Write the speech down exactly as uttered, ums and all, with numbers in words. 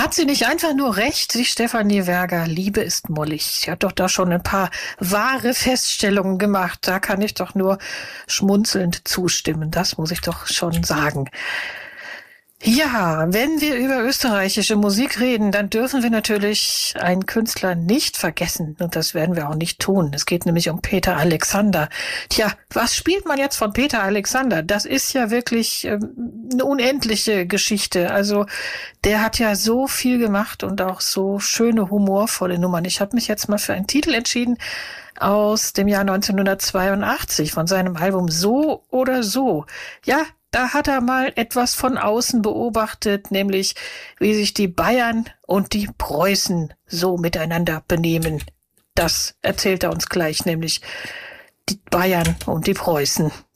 Hat sie nicht einfach nur recht, die Stefanie Berger? Liebe ist mollig. Sie hat doch da schon ein paar wahre Feststellungen gemacht. Da kann ich doch nur schmunzelnd zustimmen. Das muss ich doch schon sagen. Ja, wenn wir über österreichische Musik reden, dann dürfen wir natürlich einen Künstler nicht vergessen. Und das werden wir auch nicht tun. Es geht nämlich um Peter Alexander. Tja, was spielt man jetzt von Peter Alexander? Das ist ja wirklich ähm, eine unendliche Geschichte. Also der hat ja so viel gemacht und auch so schöne, humorvolle Nummern. Ich habe mich jetzt mal für einen Titel entschieden aus dem Jahr neunzehnhundertzweiundachtzig von seinem Album So oder So. Ja, da hat er mal etwas von außen beobachtet, nämlich wie sich die Bayern und die Preußen so miteinander benehmen. Das erzählt er uns gleich, nämlich die Bayern und die Preußen.